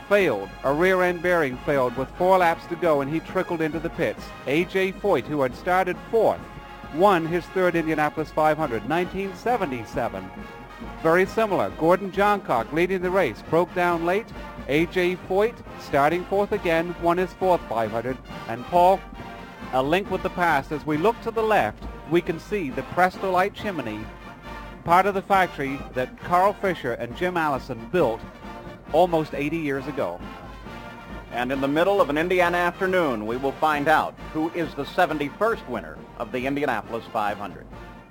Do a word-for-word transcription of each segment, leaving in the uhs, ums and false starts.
failed. A rear-end bearing failed with four laps to go, and he trickled into the pits. A J. Foyt, who had started fourth, won his third Indianapolis five hundred, nineteen seventy-seven. Very similar. Gordon Johncock leading the race, broke down late. A J. Foyt, starting fourth again, won his fourth five hundred. And Paul, a link with the past. As we look to the left, we can see the Prestolite chimney, part of the factory that Carl Fisher and Jim Allison built almost eighty years ago. And in the middle of an Indiana afternoon, we will find out who is the seventy-first winner of the Indianapolis five hundred.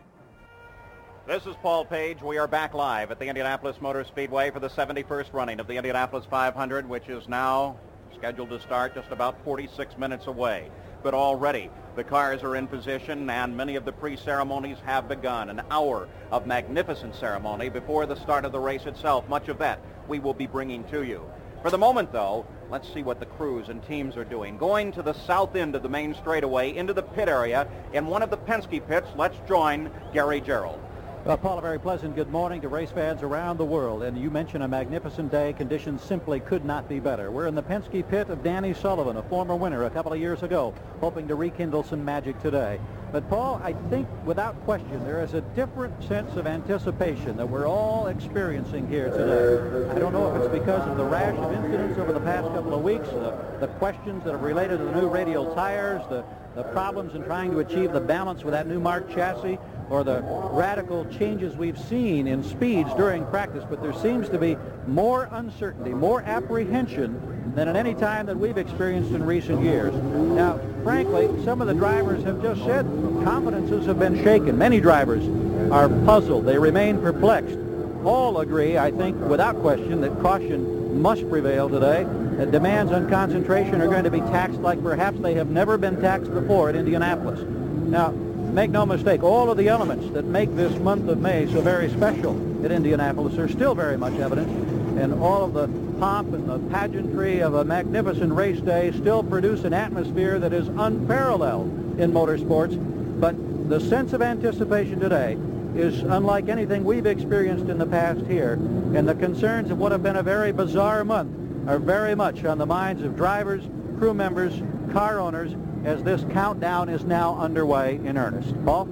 This is Paul Page. We are back live at the Indianapolis Motor Speedway for the seventy-first running of the Indianapolis five hundred, which is now scheduled to start just about forty-six minutes away. But already the cars are in position and many of the pre-ceremonies have begun. An hour of magnificent ceremony before the start of the race itself. Much of that we will be bringing to you. For the moment, though, let's see what the crews and teams are doing. Going to the south end of the main straightaway into the pit area in one of the Penske pits, let's join Gary Gerould. Well, Paul, a very pleasant good morning to race fans around the world. And you mentioned a magnificent day. Conditions simply could not be better. We're in the Penske pit of Danny Sullivan, a former winner a couple of years ago, hoping to rekindle some magic today. But, Paul, I think without question there is a different sense of anticipation that we're all experiencing here today. I don't know if it's because of the rash of incidents over the past couple of weeks, the, the questions that have related to the new radial tires, the, the problems in trying to achieve the balance with that new Mark chassis, or the radical changes we've seen in speeds during practice, but there seems to be more uncertainty, more apprehension than at any time that we've experienced in recent years. Now, frankly, some of the drivers have just said confidences have been shaken. Many drivers are puzzled. They remain perplexed. All agree, I think, without question, that caution must prevail today. That demands on concentration are going to be taxed like perhaps they have never been taxed before at Indianapolis. Now, make no mistake, all of the elements that make this month of May so very special at Indianapolis are still very much evident, and all of the pomp and the pageantry of a magnificent race day still produce an atmosphere that is unparalleled in motorsports. But the sense of anticipation today is unlike anything we've experienced in the past here, and the concerns of what have been a very bizarre month are very much on the minds of drivers, crew members, car owners, as this countdown is now underway in earnest. Paul?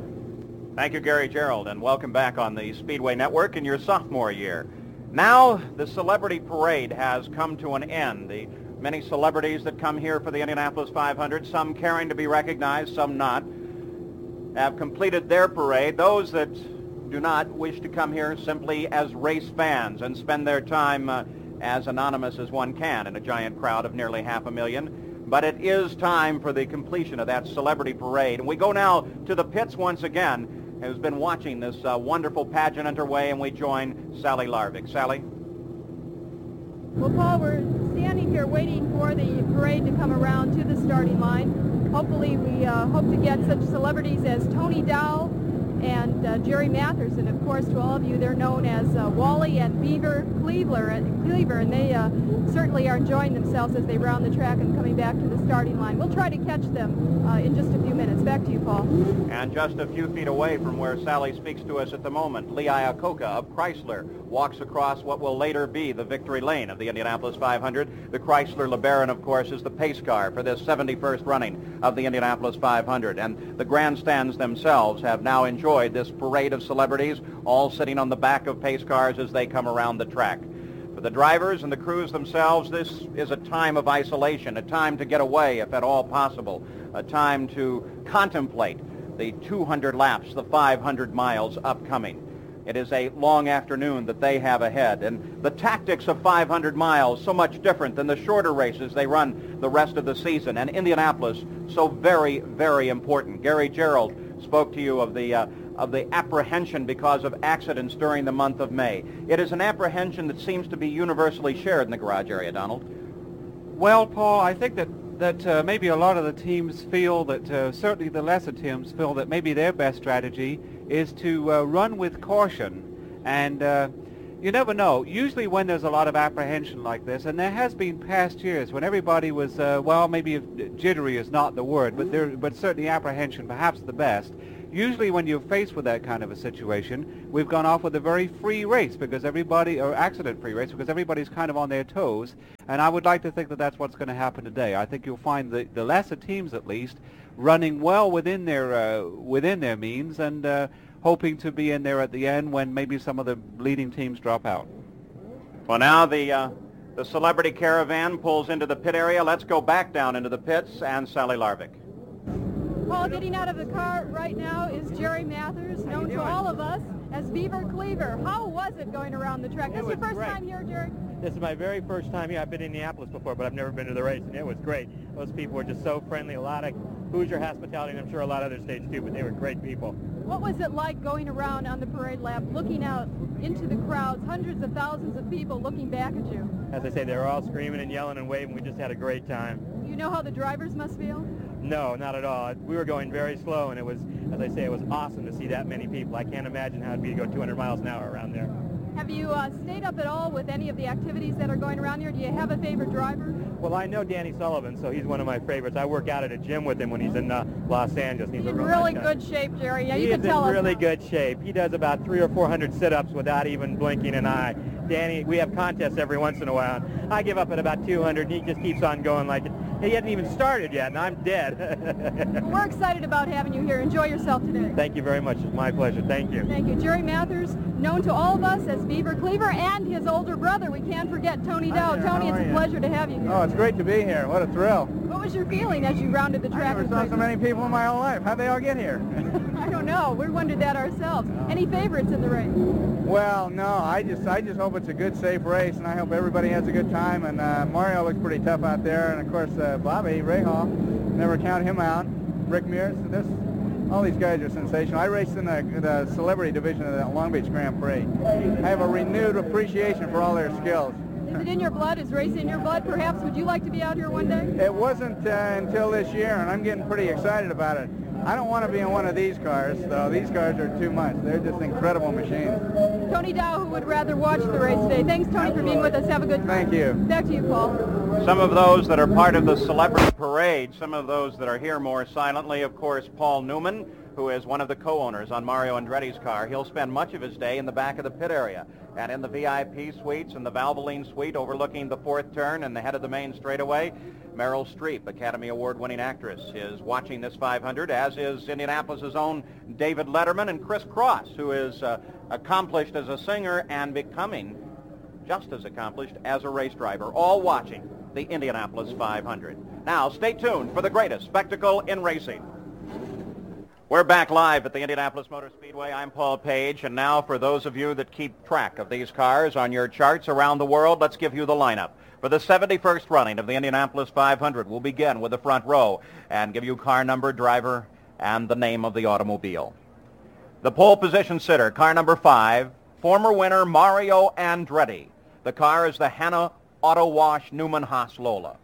Thank you, Gary Gerould, and welcome back on the Speedway Network in your sophomore year. Now, the celebrity parade has come to an end. The many celebrities that come here for the Indianapolis five hundred, some caring to be recognized, some not, have completed their parade. Those that do not wish to come here simply as race fans and spend their time uh, as anonymous as one can in a giant crowd of nearly half a million. But it is time for the completion of that celebrity parade. And we go now to the pits once again, who's been watching this uh, wonderful pageant underway, and we join Sally Larvik. Sally? Well, Paul, we're standing here waiting for the parade to come around to the starting line. Hopefully we uh, hope to get such celebrities as Tony Dow and uh, Jerry Matherson. Of course, to all of you, they're known as uh, Wally and Beaver Cleaver, Cleaver, and they uh, certainly are enjoying themselves as they round the track and coming back to the starting line. We'll try to catch them uh, in just a few minutes. Back to you, Paul. And just a few feet away from where Sally speaks to us at the moment, Lee Iacocca of Chrysler walks across what will later be the victory lane of the Indianapolis five hundred. The Chrysler LeBaron, of course, is the pace car for this seventy-first running of the Indianapolis five hundred. And the grandstands themselves have now enjoyed this parade of celebrities, all sitting on the back of pace cars as they come around the track. For the drivers and the crews themselves, this is a time of isolation, a time to get away if at all possible, a time to contemplate the two hundred laps, the five hundred miles upcoming. It is a long afternoon that they have ahead, and the tactics of five hundred miles, so much different than the shorter races they run the rest of the season, and Indianapolis, so very, very important. Gary Gerould spoke to you of the uh, of the apprehension because of accidents during the month of May. It is an apprehension that seems to be universally shared in the garage area, Donald. Well, Paul, I think that that uh, maybe a lot of the teams feel that, uh, certainly the lesser teams feel that maybe their best strategy is to uh, run with caution. And uh, you never know. Usually when there's a lot of apprehension like this, and there has been past years when everybody was, uh, well, maybe if jittery is not the word, but there, but certainly apprehension, perhaps the best. Usually when you're faced with that kind of a situation, we've gone off with a very free race because everybody, or accident-free race, because everybody's kind of on their toes. And I would like to think that that's what's going to happen today. I think you'll find the, the lesser teams, at least, running well within their uh, within their means and uh, hoping to be in there at the end when maybe some of the leading teams drop out. Well, now the uh, the celebrity caravan pulls into the pit area. Let's go back down into the pits and Sally Larvik. Paul, getting out of the car right now is Jerry Mathers, known to all of us as Beaver Cleaver. How was it going around the track? This is your first great. time here, Jerry? This is my very first time here. I've been in Indianapolis before, but I've never been to the race, and it was great. Those people were just so friendly. A lot of Hoosier hospitality, and I'm sure a lot of other states too, but they were great people. What was it like going around on the parade lap, looking out into the crowds, hundreds of thousands of people looking back at you? As I say, they were all screaming and yelling and waving. We just had a great time. You know how the drivers must feel? No, not at all. We were going very slow, and it was, as I say, it was awesome to see that many people. I can't imagine how it'd be to go two hundred miles an hour around there. Have you uh, stayed up at all with any of the activities that are going around here? Do you have a favorite driver? Well, I know Danny Sullivan, so he's one of my favorites. I work out at a gym with him when he's in uh, Los Angeles. He's, He's a in real really nice guy. good shape, Jerry. Yeah, he you can is tell in us. really good shape. He does about three or four hundred sit-ups without even blinking an eye. Danny, we have contests every once in a while. I give up at about two hundred, and he just keeps on going like it. He hasn't even started yet, and I'm dead. Well, we're excited about having you here. Enjoy yourself today. Thank you very much. It's my pleasure. Thank you. Thank you. Jerry Mathers, known to all of us as Beaver Cleaver, and his older brother. We can't forget Tony Hi Dow. there. Tony, How it's are a you? pleasure to have you here. Oh, it's great to be here. What a thrill. What was your feeling as you rounded the I track? never with saw so Cleaver? many people in my whole life. How'd they all get here? I don't know. We wondered that ourselves. Any favorites in the race? Well, no, I just I just hope it's a good, safe race, and I hope everybody has a good time. And uh, Mario looks pretty tough out there, and of course uh, Bobby Rahal, never count him out. Rick Mears, this, all these guys are sensational. I raced in the, the celebrity division of the Long Beach Grand Prix. I have a renewed appreciation for all their skills. Is it in your blood? Is racing in your blood? Perhaps would you like to be out here one day? It wasn't uh, until this year, and I'm getting pretty excited about it. I don't want to be in one of these cars, though. These cars are too much. They're just incredible machines. Tony Dow, who would rather watch the race today. Thanks, Tony, for being with us. Have a good Thank you. Back to you, Paul. Some of those that are part of the celebrity parade, some of those that are here more silently, of course, Paul Newman, who is one of the co-owners on Mario Andretti's car. He'll spend much of his day in the back of the pit area and in the V I P suites and the Valvoline suite overlooking the fourth turn and the head of the main straightaway. Meryl Streep, Academy Award-winning actress, is watching this five hundred, as is Indianapolis' own David Letterman and Chris Cross, who is uh, accomplished as a singer and becoming just as accomplished as a race driver, all watching the Indianapolis five hundred. Now, stay tuned for the greatest spectacle in racing. We're back live at the Indianapolis Motor Speedway. I'm Paul Page, and now for those of you that keep track of these cars on your charts around the world, let's give you the lineup. For the seventy-first running of the Indianapolis five hundred, we'll begin with the front row and give you car number, driver, and the name of the automobile. The pole position sitter, car number five, former winner Mario Andretti. The car is the Hanna Auto Wash Newman Haas Lola.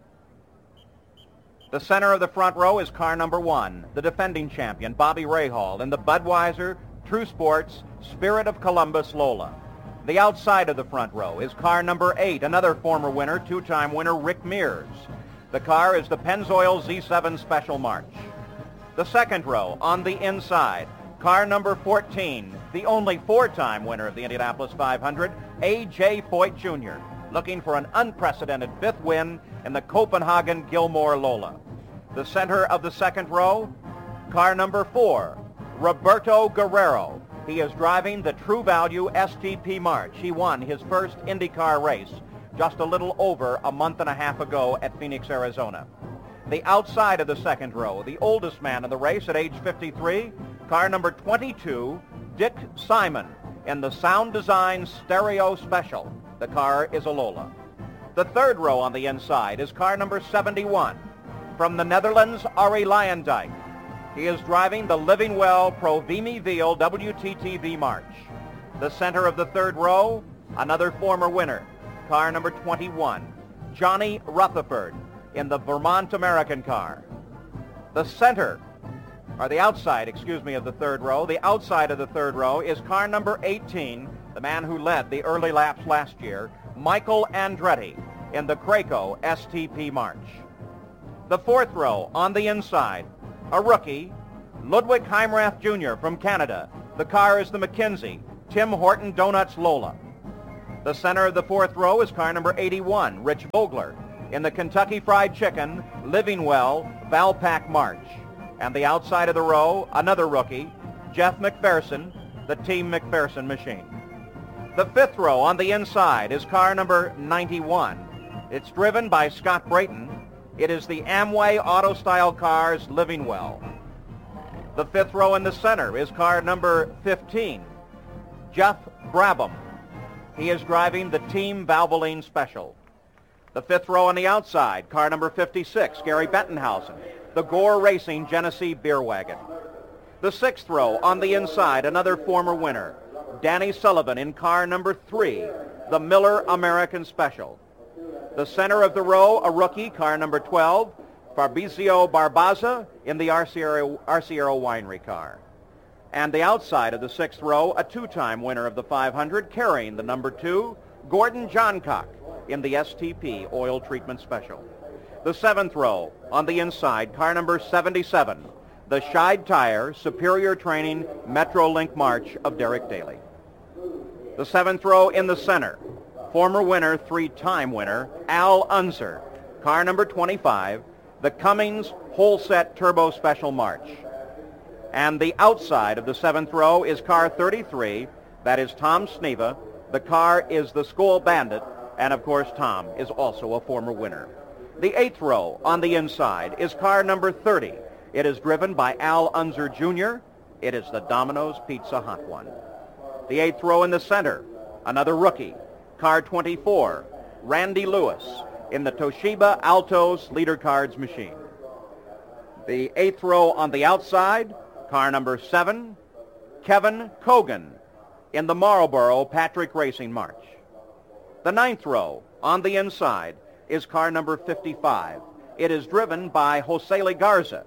The center of the front row is car number one, the defending champion, Bobby Rahal, in the Budweiser True Sports Spirit of Columbus Lola. The outside of the front row is car number eight, another former winner, two-time winner, Rick Mears. The car is the Pennzoil Z seven Special March. The second row, on the inside, car number fourteen, the only four-time winner of the Indianapolis five hundred, A J Foyt Junior, looking for an unprecedented fifth win in the Copenhagen Gilmore Lola. The center of the second row, car number four, Roberto Guerrero. He is driving the True Value S T P March. He won his first IndyCar race just a little over a month and a half ago at Phoenix, Arizona. The outside of the second row, the oldest man in the race at age fifty-three, car number twenty-two, Dick Simon, in the Sound Design Stereo Special. The car is a Lola. The third row on the inside is car number seventy-one. From the Netherlands, Arie Luyendyk. He is driving the Living Well Provimi Veal W T T V March. The center of the third row, another former winner, car number twenty-one, Johnny Rutherford, in the Vermont American car. The center, or the outside, excuse me, of the third row, the outside of the third row is car number eighteen, the man who led the early laps last year, Michael Andretti, in the Craco S T P March. The fourth row, on the inside, a rookie, Ludwig Heimrath Junior from Canada. The car is the McKenzie Tim Horton Donuts Lola. The center of the fourth row is car number eighty-one, Rich Vogler. In the Kentucky Fried Chicken, Living Well, Valpak March. And the outside of the row, another rookie, Jeff McPherson, the Team McPherson machine. The fifth row on the inside is car number ninety-one. It's driven by Scott Brayton. It is the Amway Auto Style Cars Living Well. The fifth row in the center is car number fifteen, Jeff Brabham. He is driving the Team Valvoline Special. The fifth row on the outside, car number fifty-six, Gary Bettenhausen, the Gore Racing Genesee Beer Wagon. The sixth row on the inside, another former winner, Danny Sullivan in car number three, the Miller American Special. The center of the row, a rookie, car number twelve, Fabrizio Barbaza in the Arciero, Arciero Winery car. And the outside of the sixth row, a two-time winner of the five hundred, carrying the number two, Gordon Johncock in the S T P Oil Treatment Special. The seventh row, on the inside, car number seventy-seven, the Scheid Tire Superior Training Metrolink March of Derek Daly. The seventh row in the center, former winner, three-time winner, Al Unser, car number twenty-five, the Cummins Whole Set Turbo Special March. And the outside of the seventh row is car thirty-three, that is Tom Sneva. The car is the School Bandit, and of course Tom is also a former winner. The eighth row on the inside is car number thirty. It is driven by Al Unser Junior It is the Domino's Pizza Hot One. The eighth row in the center, another rookie, car twenty-four, Randy Lewis in the Toshiba Altos Leader Cards machine. The eighth row on the outside, car number seven, Kevin Cogan in the Marlboro Patrick Racing March. The ninth row on the inside is car number fifty-five. It is driven by Jose Garza,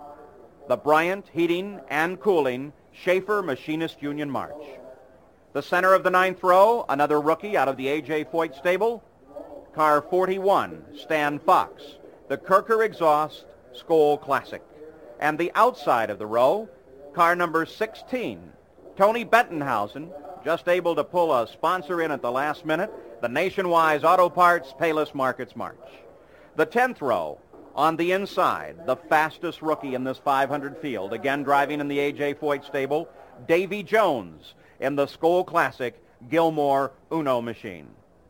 the Bryant Heating and Cooling Schaefer Machinist Union March. The center of the ninth row, another rookie out of the A J Foyt stable, car forty-one, Stan Fox, the Kirker Exhaust Skoal Classic. And the outside of the row, car number sixteen, Tony Bettenhausen, just able to pull a sponsor in at the last minute, the Nationwide Auto Parts Payless Markets March. The tenth row, on the inside, the fastest rookie in this five hundred field, again driving in the A J Foyt stable, Davy Jones in the Skoal Classic Gilmore Uno machine.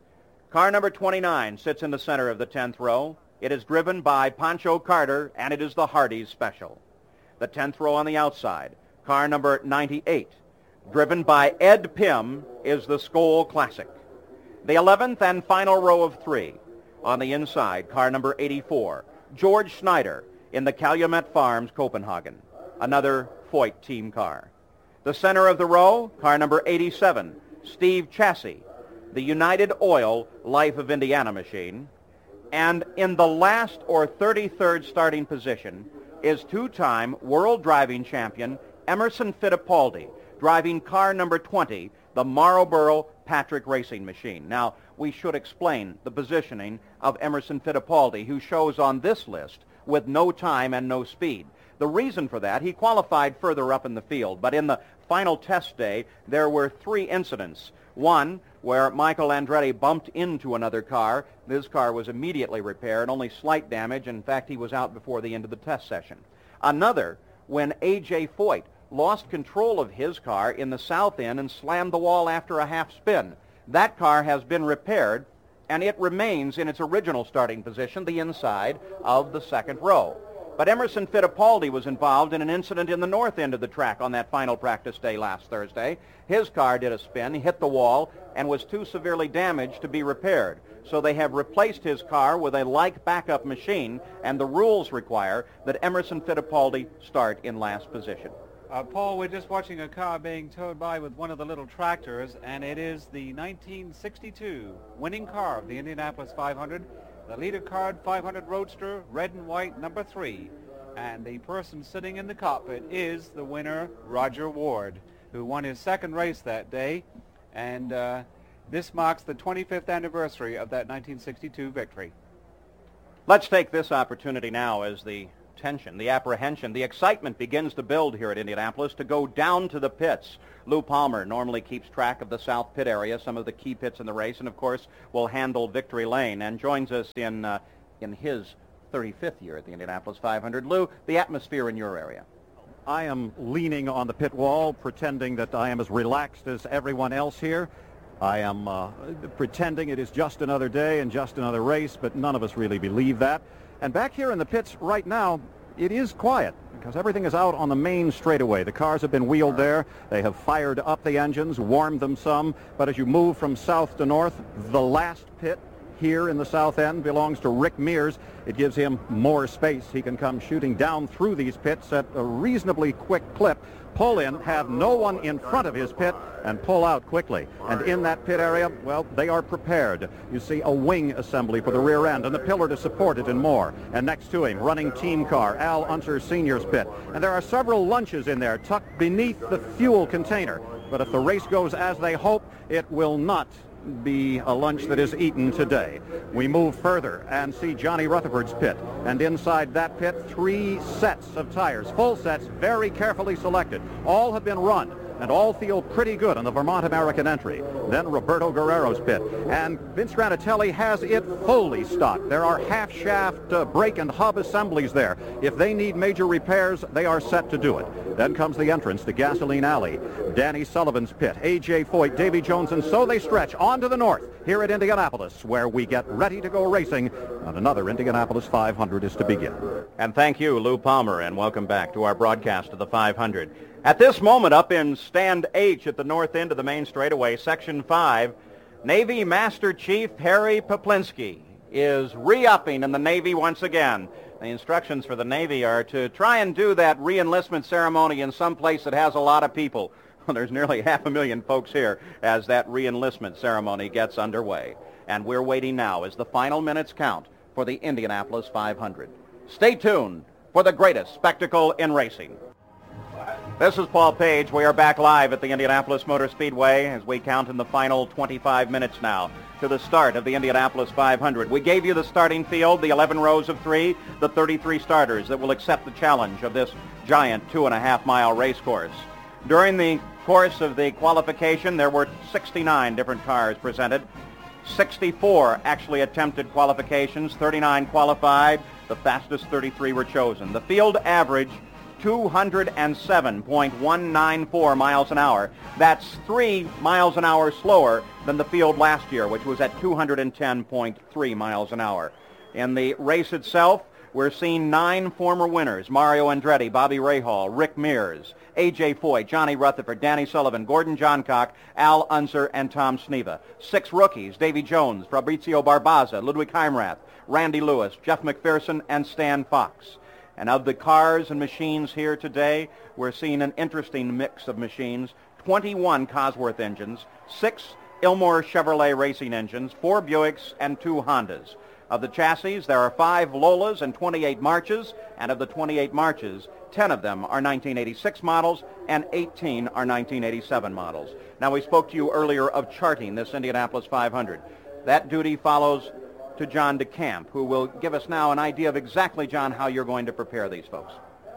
Car number twenty-nine sits in the center of the tenth row. It is driven by Pancho Carter, and it is the Hardee's Special. The tenth row on the outside, car number ninety-eight, driven by Ed Pym, is the Skoal Classic. The eleventh and final row of three, on the inside, car number eighty-four, George Schneider in the Calumet Farms Copenhagen, another Foyt team car. The center of the row, car number eighty-seven, Steve Chassis, the United Oil Life of Indiana machine. And in the last or thirty-third starting position is two-time world driving champion Emerson Fittipaldi, driving car number twenty, the Marlboro Patrick Racing machine. Now, we should explain the positioning of Emerson Fittipaldi, who shows on this list with no time and no speed. The reason for that, he qualified further up in the field, but in the final test day, there were three incidents. One, where Michael Andretti bumped into another car. This car was immediately repaired, only slight damage. In fact, he was out before the end of the test session. Another, when A J Foyt lost control of his car in the south end and slammed the wall after a half spin. That car has been repaired, and it remains in its original starting position, the inside of the second row. But Emerson Fittipaldi was involved in an incident in the north end of the track on that final practice day last Thursday. His car did a spin, hit the wall, and was too severely damaged to be repaired. So they have replaced his car with a like backup machine, and the rules require that Emerson Fittipaldi start in last position. Uh, Paul, we're just watching a car being towed by with one of the little tractors, and it is the nineteen sixty-two winning car of the Indianapolis five hundred, the Leader Card five hundred Roadster, red and white, number three. And the person sitting in the cockpit is the winner, Roger Ward, who won his second race that day. And uh, this marks the twenty-fifth anniversary of that nineteen sixty-two victory. Let's take this opportunity now as the tension, the apprehension, the excitement begins to build here at Indianapolis to go down to the pits. Lou Palmer normally keeps track of the South Pit area, some of the key pits in the race, and of course will handle Victory Lane, and joins us in uh, in his thirty-fifth year at the Indianapolis five hundred. Lou, the atmosphere in your area. I am leaning on the pit wall, pretending that I am as relaxed as everyone else here. I am uh, pretending it is just another day and just another race, but none of us really believe that. And back here in the pits right now, it is quiet because everything is out on the main straightaway. The cars have been wheeled there. They have fired up the engines, warmed them some. But as you move from south to north, the last pit here in the south end belongs to Rick Mears. It gives him more space. He can come shooting down through these pits at a reasonably quick clip, pull in, have no one in front of his pit, and pull out quickly. And in that pit area, well, they are prepared. You see a wing assembly for the rear end and the pillar to support it and more. And next to him, running team car, Al Unser Senior's pit. And there are several lunches in there tucked beneath the fuel container. But if the race goes as they hope, it will not be a lunch that is eaten today. We move further and see Johnny Rutherford's pit, and inside that pit, three sets of tires, full sets, very carefully selected. All have been run, and all feel pretty good on the Vermont American entry. Then Roberto Guerrero's pit, and Vince Granatelli has it fully stocked. There are half-shaft uh, brake and hub assemblies there. If they need major repairs, they are set to do it. Then comes the entrance to Gasoline Alley, Danny Sullivan's pit, A J Foyt, Davy Jones, and so they stretch on to the north here at Indianapolis, where we get ready to go racing, and another Indianapolis five hundred is to begin. And thank you, Lou Palmer, and welcome back to our broadcast of the five hundred. At this moment, up in Stand H at the north end of the main straightaway, Section five, Navy Master Chief Harry Poplinski is re-upping in the Navy once again. The instructions for the Navy are to try and do that re-enlistment ceremony in some place that has a lot of people. Well, there's nearly half a million folks here as that re-enlistment ceremony gets underway. And we're waiting now as the final minutes count for the Indianapolis five hundred. Stay tuned for the greatest spectacle in racing. This is Paul Page. We are back live at the Indianapolis Motor Speedway as we count in the final twenty-five minutes now to the start of the Indianapolis five hundred. We gave you the starting field, the eleven rows of three, the thirty-three starters that will accept the challenge of this giant two and a half mile race course. During the course of the qualification, there were sixty-nine different cars presented. sixty-four actually attempted qualifications, thirty-nine qualified. The fastest thirty-three were chosen. The field average two hundred seven point one nine four miles an hour. That's three miles an hour slower than the field last year, which was at two hundred ten point three miles an hour. In the race itself, we're seeing nine former winners: Mario Andretti, Bobby Rahal, Rick Mears, A J Foyt, Johnny Rutherford, Danny Sullivan, Gordon Johncock, Al Unser, and Tom Sneva. Six rookies: Davy Jones, Fabrizio Barbaza, Ludwig Heimrath, Randy Lewis, Jeff McPherson, and Stan Fox. And of the cars and machines here today, we're seeing an interesting mix of machines: twenty-one Cosworth engines, six Ilmor Chevrolet racing engines, four Buicks, and two Hondas. Of the chassis, there are five Lolas and twenty-eight Marches, and of the twenty-eight Marches, ten of them are nineteen eighty-six models, and eighteen are nineteen eighty-seven models. Now, we spoke to you earlier of charting this Indianapolis five hundred. That duty follows to John DeCamp, who will give us now an idea of exactly, John, how you're going to prepare these folks.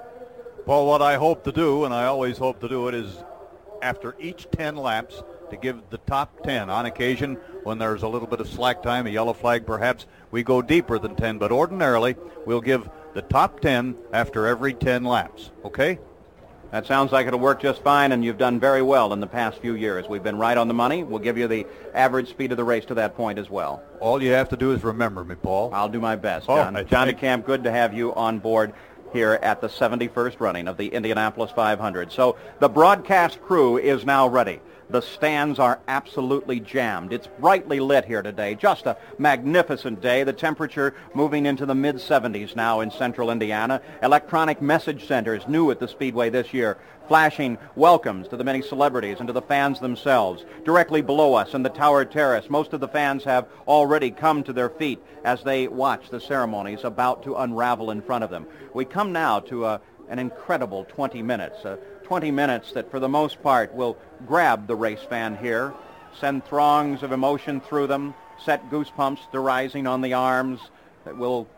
Well, what I hope to do, and I always hope to do it, is after each ten laps to give the top ten. On occasion, when there's a little bit of slack time, a yellow flag perhaps, we go deeper than ten, but ordinarily we'll give the top ten after every ten laps, okay? That sounds like it'll work just fine, and you've done very well in the past few years. We've been right on the money. We'll give you the average speed of the race to that point as well. All you have to do is remember me, Paul. I'll do my best, Oh, John. I- John I- DeCamp, good to have you on board here at the seventy-first running of the Indianapolis five hundred. So the broadcast crew is now ready. The stands are absolutely jammed. It's brightly lit here today. Just a magnificent day. The temperature moving into the mid seventies now in central Indiana. Electronic message centers new at the Speedway this year, flashing welcomes to the many celebrities and to the fans themselves. Directly below us in the Tower Terrace, most of the fans have already come to their feet as they watch the ceremonies about to unravel in front of them. We come now to a, an incredible twenty minutes. Uh, twenty minutes that for the most part will grab the race fan here, send throngs of emotion through them, set goosebumps to rising on the arms, that will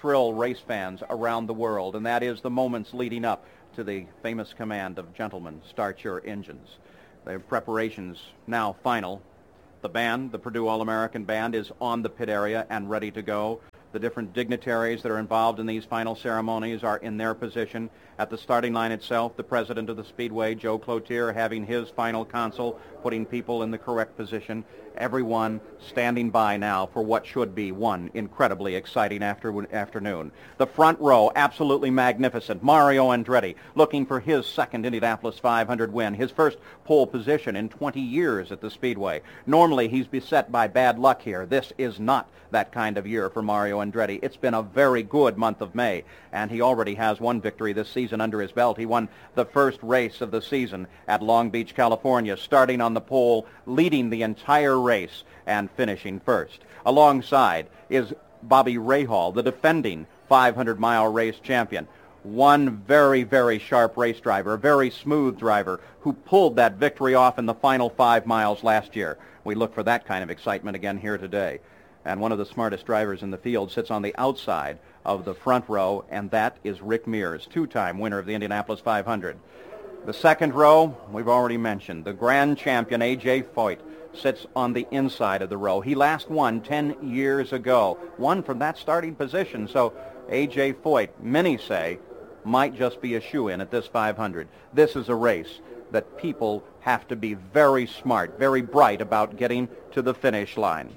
thrill race fans around the world, and that is the moments leading up to the famous command of "Gentlemen, start your engines." The preparations now final. The band, the Purdue All-American Band, is on the pit area and ready to go. The different dignitaries that are involved in these final ceremonies are in their position. At the starting line itself, the president of the Speedway, Joe Cloutier, having his final console, putting people in the correct position. Everyone standing by now for what should be one incredibly exciting after- afternoon. The front row, absolutely magnificent. Mario Andretti looking for his second Indianapolis five hundred win, his first pole position in twenty years at the Speedway. Normally, he's beset by bad luck here. This is not that kind of year for Mario Andretti. It's been a very good month of May, and he already has one victory this season under his belt. He won the first race of the season at Long Beach, California, starting on the pole, leading the entire race, and finishing first. Alongside is Bobby Rahal, the defending five hundred mile race champion. One very, very sharp race driver, a very smooth driver, who pulled that victory off in the final five miles last year. We look for that kind of excitement again here today. And one of the smartest drivers in the field sits on the outside of the front row, and that is Rick Mears, two-time winner of the Indianapolis five hundred. The second row, we've already mentioned. The grand champion, A J Foyt, sits on the inside of the row. He last won ten years ago, won from that starting position. So A J Foyt, many say, might just be a shoe-in at this five hundred. This is a race that people have to be very smart, very bright about getting to the finish line.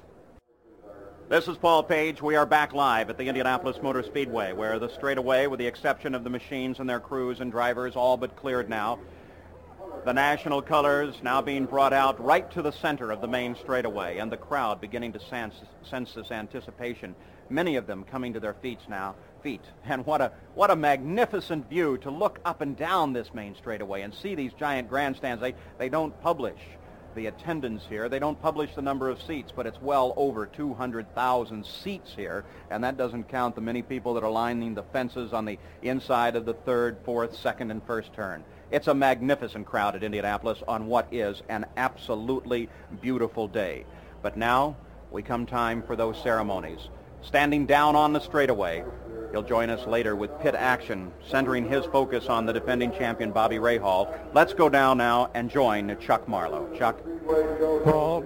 This is Paul Page. We are back live at the Indianapolis Motor Speedway, where the straightaway, with the exception of the machines and their crews and drivers, all but cleared now. The national colors now being brought out right to the center of the main straightaway, and the crowd beginning to sense, sense this anticipation. Many of them coming to their feet now. Feet. And what a what a magnificent view to look up and down this main straightaway and see these giant grandstands. They they don't publish the attendance here. They don't publish the number of seats, but it's well over two hundred thousand seats here, and that doesn't count the many people that are lining the fences on the inside of the third, fourth, second, and first turn. It's a magnificent crowd at Indianapolis on what is an absolutely beautiful day. But now we come time for those ceremonies. Standing down on the straightaway, he'll join us later with pit action, centering his focus on the defending champion, Bobby Rahal. Let's go down now and join Chuck Marlowe. Chuck? Paul,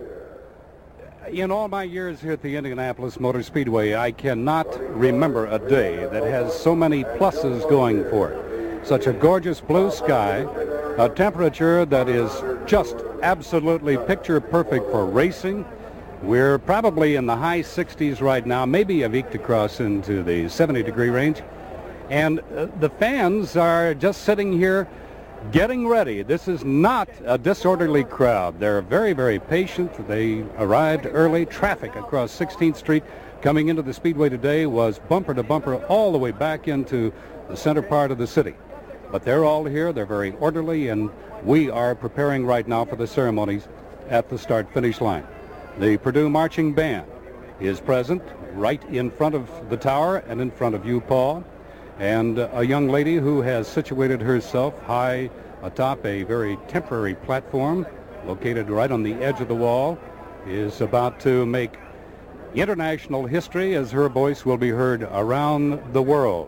in all my years here at the Indianapolis Motor Speedway, I cannot remember a day that has so many pluses going for it. Such a gorgeous blue sky, a temperature that is just absolutely picture perfect for racing. We're probably in the high sixties right now, maybe have eked across into the seventy degree range. And uh, the fans are just sitting here getting ready. This is not a disorderly crowd. They're very, very patient. They arrived early. Traffic across sixteenth street coming into the Speedway today was bumper to bumper all the way back into the center part of the city. But they're all here. They're very orderly, and we are preparing right now for the ceremonies at the start-finish line. The Purdue Marching Band is present right in front of the tower and in front of you, Paul. And uh, a young lady who has situated herself high atop a very temporary platform located right on the edge of the wall is about to make international history as her voice will be heard around the world.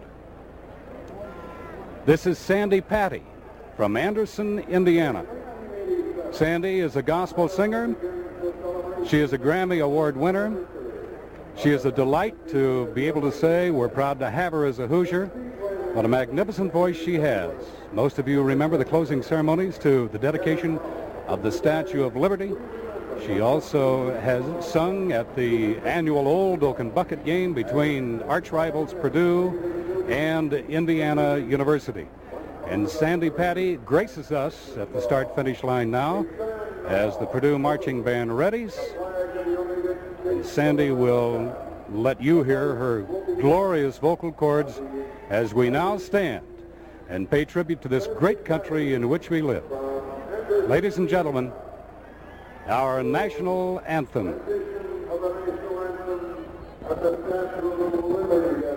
This is Sandi Patty from Anderson, Indiana. Sandi is a gospel singer. She is a Grammy Award winner. She is a delight to be able to say we're proud to have her as a Hoosier. What a magnificent voice she has. Most of you remember the closing ceremonies to the dedication of the Statue of Liberty. She also has sung at the annual Old Oaken Bucket game between arch rivals Purdue and Indiana University. And Sandi Patty graces us at the start-finish line now as the Purdue Marching Band readies. And Sandi will let you hear her glorious vocal cords as we now stand and pay tribute to this great country in which we live. Ladies and gentlemen, our national anthem.